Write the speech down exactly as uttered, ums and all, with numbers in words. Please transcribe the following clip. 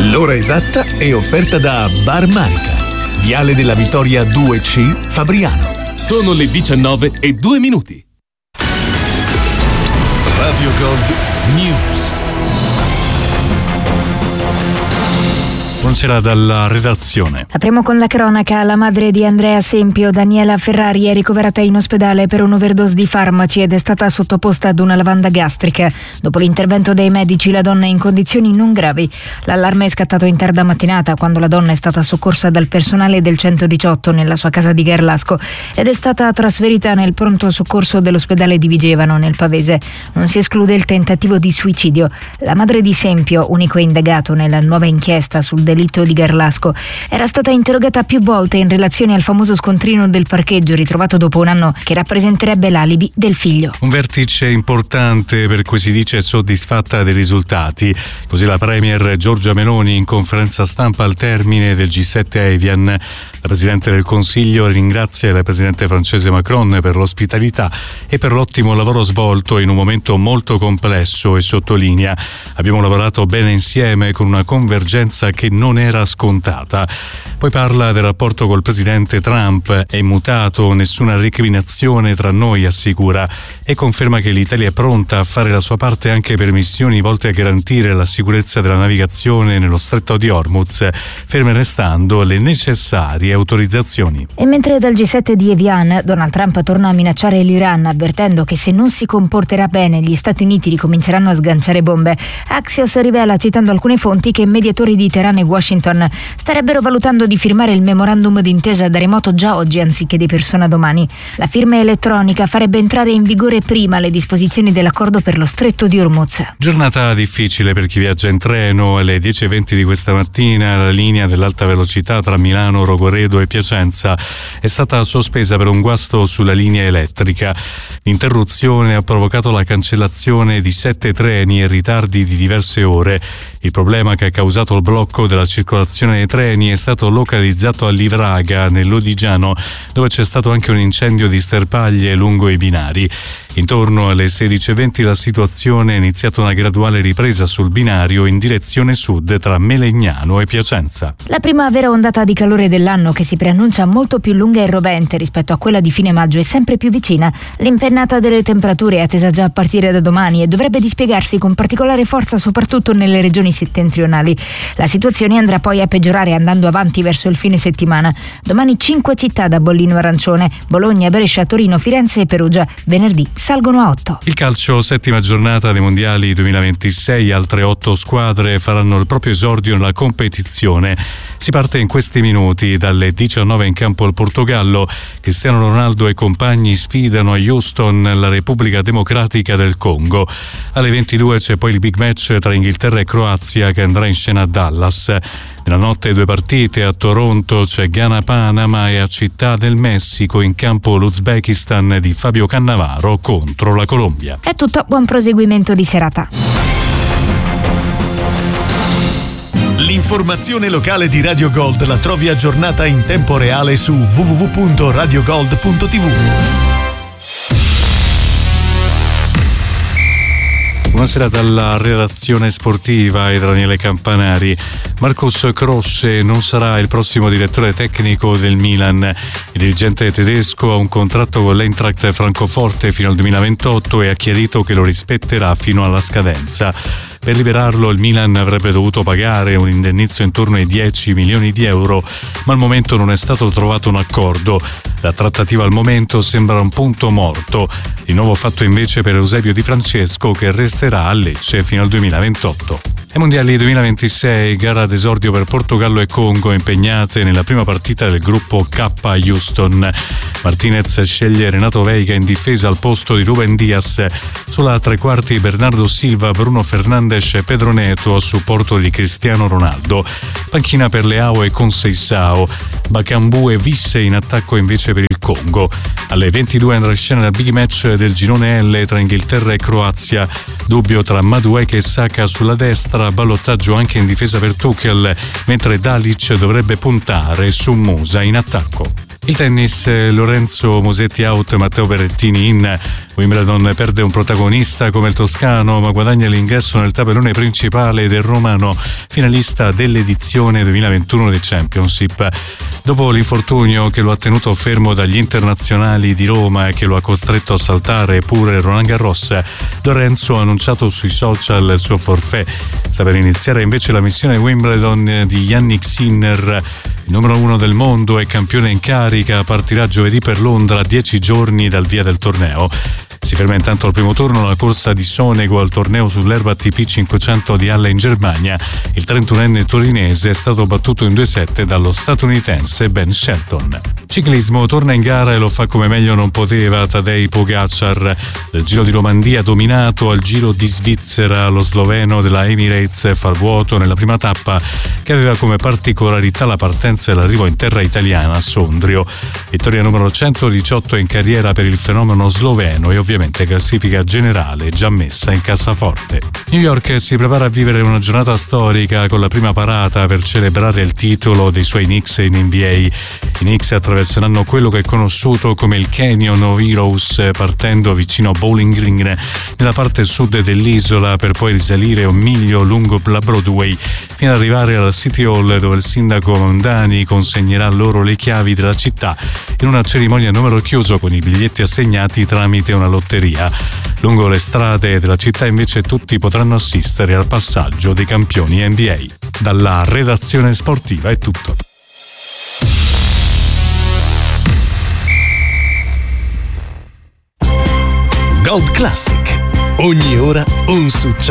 L'ora esatta è offerta da Bar Manica, Viale della Vittoria due C, Fabriano. Sono le diciannove e due minuti. Radio Gold News. Buonasera dalla redazione. Apriamo con la cronaca. La madre di Andrea Sempio, Daniela Ferrari, è ricoverata in ospedale per un'overdose di farmaci ed è stata sottoposta ad una lavanda gastrica. Dopo l'intervento dei medici, la donna è in condizioni non gravi. L'allarme è scattato in tarda mattinata quando la donna è stata soccorsa dal personale del centodiciotto nella sua casa di Garlasco ed è stata trasferita nel pronto soccorso dell'ospedale di Vigevano, nel Pavese. Non si esclude il tentativo di suicidio. La madre di Sempio, unico indagato nella nuova inchiesta sul delitto di Garlasco, era stata interrogata più volte in relazione al famoso scontrino del parcheggio ritrovato dopo un anno, che rappresenterebbe l'alibi del figlio. Un vertice importante per cui si dice soddisfatta dei risultati. Così la premier Giorgia Meloni in conferenza stampa al termine del G sette a Evian. La Presidente del Consiglio ringrazia il Presidente francese Macron per l'ospitalità e per l'ottimo lavoro svolto in un momento molto complesso e sottolinea: abbiamo lavorato bene insieme con una convergenza che non era scontata. Poi parla del rapporto col presidente Trump: è immutato, nessuna recriminazione tra noi, assicura, e conferma che l'Italia è pronta a fare la sua parte anche per missioni volte a garantire la sicurezza della navigazione nello stretto di Hormuz, ferme restando le necessarie autorizzazioni. E mentre dal G sette di Evian Donald Trump torna a minacciare l'Iran, avvertendo che se non si comporterà bene gli Stati Uniti ricominceranno a sganciare bombe, Axios rivela, citando alcune fonti, che mediatori di Teheran e Washington starebbero valutando di firmare il memorandum d'intesa da remoto già oggi anziché di persona domani. La firma elettronica farebbe entrare in vigore prima le disposizioni dell'accordo per lo stretto di Hormuz. Giornata difficile per chi viaggia in treno. Alle dieci e venti di questa mattina la linea dell'alta velocità tra Milano, Rogoredo e Piacenza è stata sospesa per un guasto sulla linea elettrica. L'interruzione ha provocato la cancellazione di sette treni e ritardi di diverse ore. Il problema che ha causato il blocco della circolazione dei treni è stato localizzato a Livraga, nell'Odigiano, dove c'è stato anche un incendio di sterpaglie lungo i binari. Intorno alle sedici e venti la situazione è iniziata una graduale ripresa sul binario in direzione sud tra Melegnano e Piacenza. La prima vera ondata di calore dell'anno, che si preannuncia molto più lunga e rovente rispetto a quella di fine maggio, è sempre più vicina. L'impennata delle temperature è attesa già a partire da domani e dovrebbe dispiegarsi con particolare forza soprattutto nelle regioni settentrionali. La situazione andrà poi a peggiorare andando avanti verso il fine settimana. Domani cinque città da bollino arancione: Bologna, Brescia, Torino, Firenze e Perugia. Venerdì salgono a otto. Il calcio, settima giornata dei mondiali duemilaventisei, altre otto squadre faranno il proprio esordio nella competizione. Si parte in questi minuti. Dalle diciannove in campo il Portogallo. Cristiano Ronaldo e compagni sfidano a Houston la Repubblica Democratica del Congo. Alle ventidue c'è poi il big match tra Inghilterra e Croazia, che andrà in scena a Dallas. Nella notte due partite. A Toronto c'è Ghana-Panama e a Città del Messico in campo l'Uzbekistan di Fabio Cannavaro contro la Colombia. È tutto, buon proseguimento di serata. L'informazione locale di Radio Gold la trovi aggiornata in tempo reale su w w w punto radio gold punto t v. Buonasera dalla redazione sportiva e Daniele Campanari. Marcus Croce non sarà il prossimo direttore tecnico del Milan. Il dirigente tedesco ha un contratto con l'Eintracht Francoforte fino al duemilaventotto e ha chiarito che lo rispetterà fino alla scadenza. Per liberarlo il Milan avrebbe dovuto pagare un indennizzo intorno ai dieci milioni di euro, ma al momento non è stato trovato un accordo. La trattativa al momento sembra un punto morto. Il nuovo fatto invece per Eusebio Di Francesco, che resterà a Lecce fino al duemilaventotto. Ai mondiali duemilaventisei, gara d'esordio per Portogallo e Congo impegnate nella prima partita del gruppo K a Houston. Martinez sceglie Renato Veiga in difesa al posto di Ruben Dias. Sulla tre quarti Bernardo Silva, Bruno Fernandes e Pedro Neto a supporto di Cristiano Ronaldo. Panchina per Leao e Conceição. Bakambu e Visse in attacco invece per il Congo. Alle ventidue andrà in scena il big match del girone L tra Inghilterra e Croazia. Dubbio tra Madueke e Saka sulla destra, ballottaggio anche in difesa per Tuchel, mentre Dalic dovrebbe puntare su Musa in attacco. Il tennis, Lorenzo Musetti out, Matteo Berrettini in. Wimbledon perde un protagonista come il toscano, ma guadagna l'ingresso nel tabellone principale del romano, finalista dell'edizione duemilaventuno del Championship. Dopo l'infortunio che lo ha tenuto fermo dagli internazionali di Roma e che lo ha costretto a saltare pure Roland Garros, Lorenzo ha annunciato sui social il suo forfait. Sta per iniziare invece la missione Wimbledon di Jannik Sinner, il numero uno del mondo e campione in carica. Partirà giovedì per Londra a dieci giorni dal via del torneo. Si ferma intanto al primo turno la corsa di Sonego al torneo sull'erba A T P cinquecento di Halle in Germania. Il trentunenne torinese è stato battuto in due set dallo statunitense Ben Shelton. Ciclismo, torna in gara e lo fa come meglio non poteva Tadej Pogacar. Del Giro di Romandia dominato, al Giro di Svizzera lo sloveno della Emirates fa il vuoto nella prima tappa, che aveva come particolarità la partenza e l'arrivo in terra italiana a Sondrio. Vittoria numero centodiciotto in carriera per il fenomeno sloveno e ovviamente classifica generale già messa in cassaforte. New York si prepara a vivere una giornata storica con la prima parata per celebrare il titolo dei suoi Knicks in N B A. I Knicks attraverseranno quello che è conosciuto come il Canyon of Heroes, partendo vicino a Bowling Green nella parte sud dell'isola per poi risalire un miglio lungo la Broadway fino ad arrivare alla City Hall, dove il sindaco Mondani consegnerà loro le chiavi della città in una cerimonia a numero chiuso con i biglietti assegnati tramite una lotteria. Lungo le strade della città invece tutti potranno assistere al passaggio dei campioni N B A. Dalla redazione sportiva è tutto. Gold Classic. Ogni ora un successo.